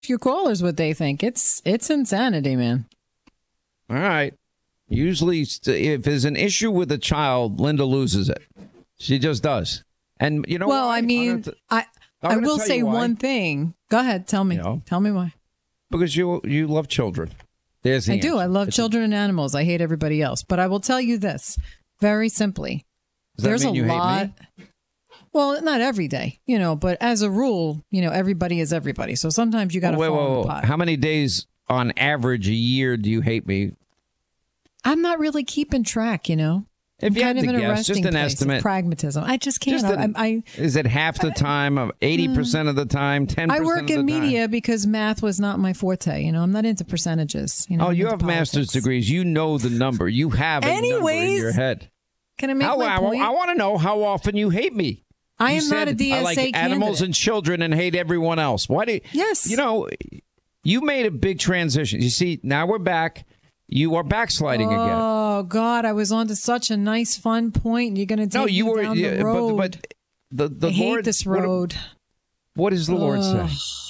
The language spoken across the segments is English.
your callers what they think. It's insanity, man. All right. Usually, if there's an issue with a child, Linda loses it. She just does. And you know well, why? I mean, I will say one thing. Go ahead. Tell me. Tell me why. Because you love children. There's the I answer. do. I love children and animals. I hate everybody else. But I will tell you this very simply. Does that There's mean a you lot. hate me? Well, not every day, but as a rule, everybody is everybody. So sometimes you got to fall in the pot. How many days on average a year do you hate me? I'm not really keeping track, If you had to guess, just an estimate. Pragmatism. I just can't. Is it half the time, 80% of the time, 10% of the time? I work in media because math was not my forte. I'm not into percentages. You have politics. master's degrees. You know the number. You have a number in your head. Can I make my point? I want to know how often you hate me. I am not a DSA I like candidate. Animals and children and hate everyone else. Why do you? Yes. You made a big transition. You see, now we're back. You are backsliding again. Oh God, I was on to such a nice, fun point. You're going to take me down the road. But the I hate this road. What does the Lord say?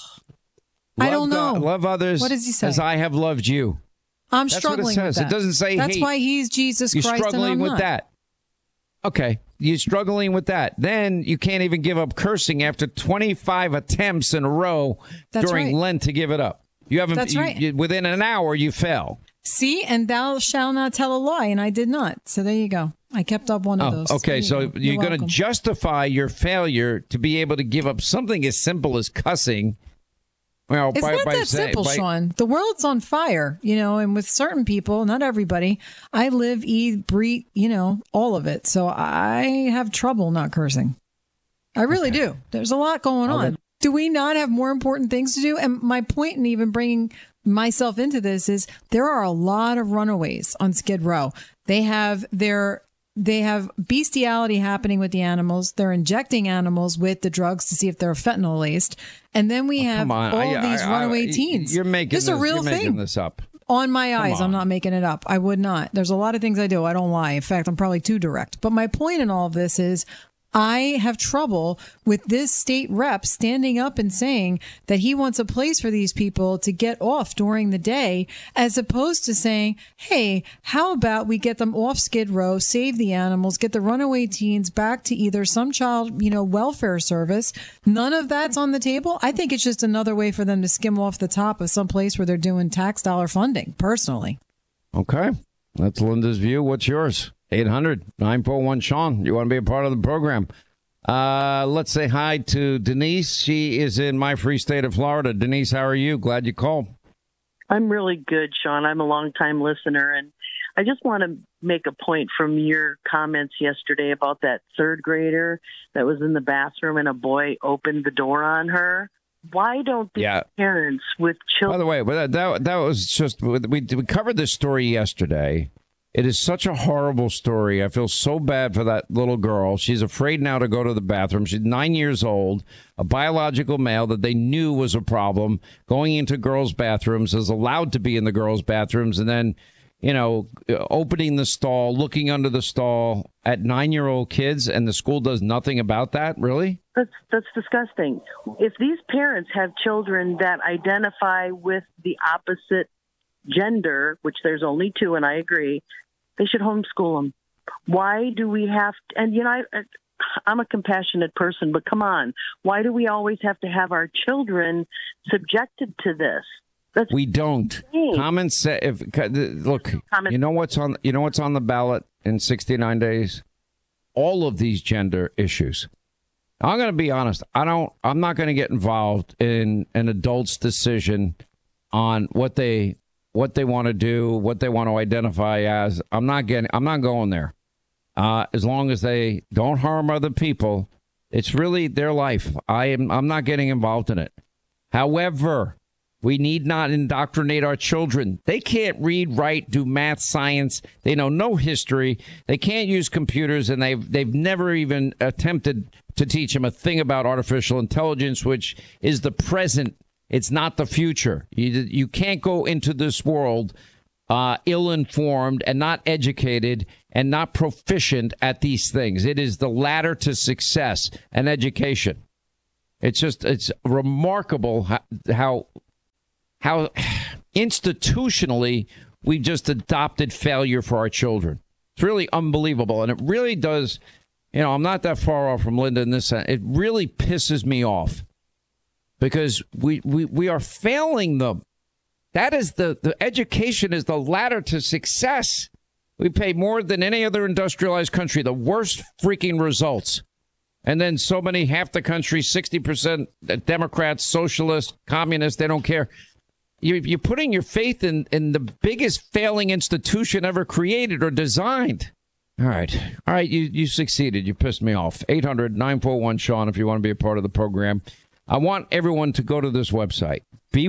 I don't know. Love others. What does he say? As I have loved you. I'm That's struggling what it says. with that. It doesn't say That's hate. why he's Jesus Christ. You're struggling and I'm with not. that. Okay. You're struggling with that. Then you can't even give up cursing after 25 attempts in a row during Lent to give it up. You haven't. That's right. Within an hour, you fell. See, and thou shalt not tell a lie, and I did not. So there you go. I kept up one of those. Okay, so you're going to justify your failure to be able to give up something as simple as cussing. Well, it's not that simple, Sean. The world's on fire, and with certain people, not everybody, I live, eat, breathe, all of it. So I have trouble not cursing. I really do. There's a lot going on. Do we not have more important things to do? And my point in even bringing myself into this is there are a lot of runaways on Skid Row. They have bestiality happening with the animals. They're injecting animals with the drugs to see if they're fentanyl laced. And then we have these runaway teens. You're making this is a real thing. Making this up. On my eyes, I'm not making it up. I would not. There's a lot of things I do. I don't lie. In fact, I'm probably too direct. But my point in all of this is I have trouble with this state rep standing up and saying that he wants a place for these people to get off during the day, as opposed to saying, hey, how about we get them off Skid Row, save the animals, get the runaway teens back to either some child, welfare service. None of that's on the table. I think it's just another way for them to skim off the top of some place where they're doing tax dollar funding, personally. Okay. That's Linda's view. What's yours? 800-941-SEAN. You want to be a part of the program. Let's say hi to Denise. She is in my free state of Florida. Denise, how are you? Glad you called. I'm really good, Sean. I'm a longtime listener, and I just want to make a point from your comments yesterday about that third grader that was in the bathroom and a boy opened the door on her. Why don't the parents with children... By the way, that was just... We covered this story yesterday. It is such a horrible story. I feel so bad for that little girl. She's afraid now to go to the bathroom. She's 9 years old, a biological male that they knew was a problem, going into girls' bathrooms, is allowed to be in the girls' bathrooms, and then, opening the stall, looking under the stall at 9-year-old kids, and the school does nothing about that? Really? That's disgusting. If these parents have children that identify with the opposite gender, which there's only two, and I agree, they should homeschool them. Why do we have to, and I'm a compassionate person, but come on, why do we always have to have our children subjected to this? We don't. Common sense. Look, you know what's on the ballot in 69 days? All of these gender issues. I'm going to be honest. I'm not going to get involved in an adult's decision on what they want to do, what they want to identify as. I'm not going there. As long as they don't harm other people, it's really their life. I'm not getting involved in it. However, we need not indoctrinate our children. They can't read, write, do math, science. They know no history. They can't use computers, and they've never even attempted to teach them a thing about artificial intelligence, which is the present. It's not the future. You can't go into this world ill-informed and not educated and not proficient at these things. It is the ladder to success and education. It's remarkable how how institutionally we just adopted failure for our children. It's really unbelievable. And it really does, I'm not that far off from Linda in this sense. It really pisses me off because we are failing them. That is the education is the ladder to success. We pay more than any other industrialized country, the worst freaking results. And then so many, half the country, 60% Democrats, socialists, communists, they don't care. You're putting your faith in the biggest failing institution ever created or designed. All right. You succeeded. You pissed me off. 800-941-SEAN if you want to be a part of the program. I want everyone to go to this website,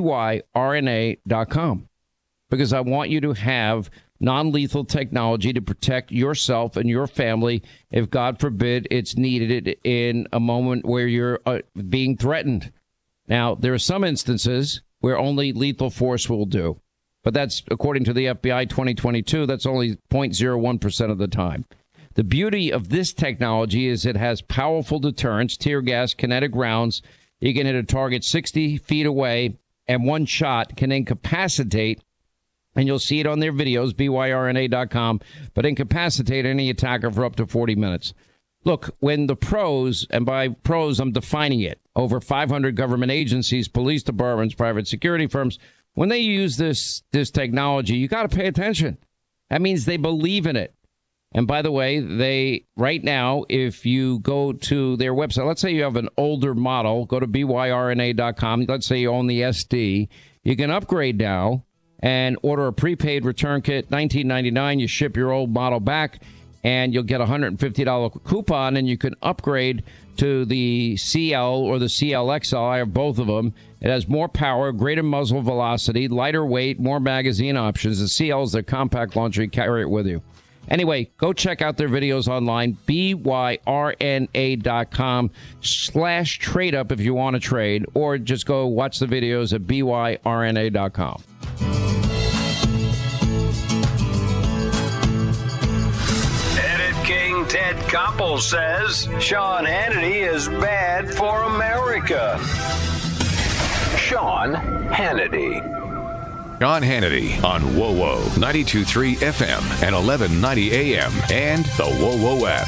byrna.com, because I want you to have non-lethal technology to protect yourself and your family if, God forbid, it's needed in a moment where you're being threatened. Now, there are some instances where only lethal force will do. But that's, according to the FBI 2022, that's only 0.01% of the time. The beauty of this technology is it has powerful deterrence, tear gas, kinetic rounds. You can hit a target 60 feet away, and one shot can incapacitate, and you'll see it on their videos, byrna.com, but incapacitate any attacker for up to 40 minutes. Look, when the pros, and by pros I'm defining it, over 500 government agencies, police departments, private security firms, when they use this technology, you got to pay attention. That means they believe in it. And by the way, they right now, if you go to their website, let's say you have an older model, go to byrna.com. Let's say you own the SD. You can upgrade now and order a prepaid return kit, $19.99. You ship your old model back, and you'll get a $150 coupon, and you can upgrade to the CL or the CLXL. I have both of them. It has more power, greater muzzle velocity, lighter weight, more magazine options. The CL is their compact launcher. You carry it with you. Anyway, go check out their videos online, byrna.com/trade up if you want to trade, or just go watch the videos at byrna.com. Ted Koppel says Sean Hannity is bad for America. Sean Hannity. Sean Hannity on WOWO 92.3 FM and 1190 AM and the WOWO app.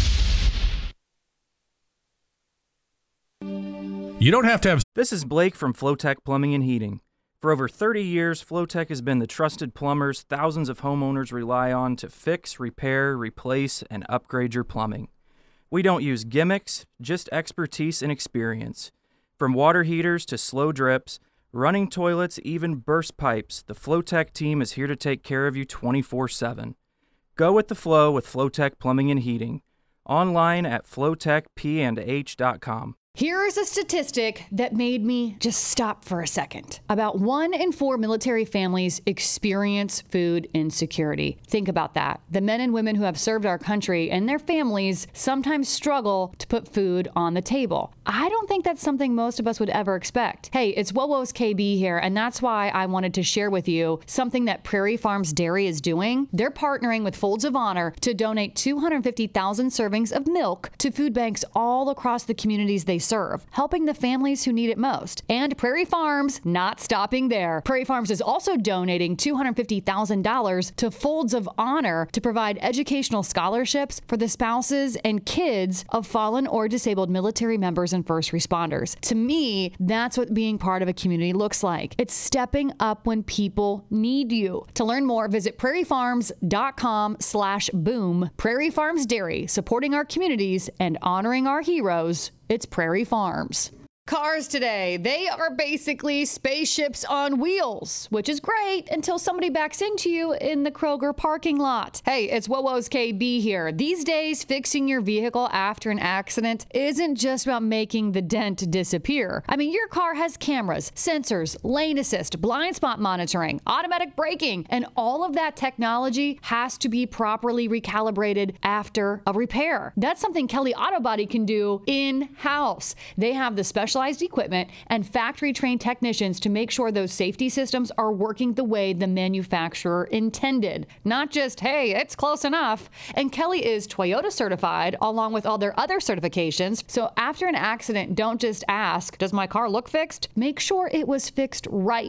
You don't have to have... This is Blake from Flowtech Plumbing and Heating. For over 30 years, Flowtech has been the trusted plumbers thousands of homeowners rely on to fix, repair, replace, and upgrade your plumbing. We don't use gimmicks, just expertise and experience. From water heaters to slow drips, running toilets, even burst pipes, the Flowtech team is here to take care of you 24/7. Go with the flow with Flowtech Plumbing and Heating. Online at flowtechpandh.com. Here's a statistic that made me just stop for a second. About 1 in 4 military families experience food insecurity. Think about that. The men and women who have served our country and their families sometimes struggle to put food on the table. I don't think that's something most of us would ever expect. Hey, it's WOWO's KB here, and that's why I wanted to share with you something that Prairie Farms Dairy is doing. They're partnering with Folds of Honor to donate 250,000 servings of milk to food banks all across the communities they serve, helping the families who need it most. And Prairie Farms not stopping there. Prairie Farms is also donating $250,000 to Folds of Honor to provide educational scholarships for the spouses and kids of fallen or disabled military members and first responders. To me, that's what being part of a community looks like. It's stepping up when people need you. To learn more, visit prairiefarms.com/boom. Prairie Farms Dairy, supporting our communities and honoring our heroes. It's Prairie Farms. Cars today, they are basically spaceships on wheels, which is great until somebody backs into you in the Kroger parking lot. Hey, it's WOWO's KB here. These days, fixing your vehicle after an accident isn't just about making the dent disappear. I mean, your car has cameras, sensors, lane assist, blind spot monitoring, automatic braking, and all of that technology has to be properly recalibrated after a repair. That's something Kelly Auto Body can do in-house. They have the specialized equipment and factory-trained technicians to make sure those safety systems are working the way the manufacturer intended. Not just, hey, it's close enough. And Kelly is Toyota certified along with all their other certifications. So after an accident, don't just ask, does my car look fixed? Make sure it was fixed right.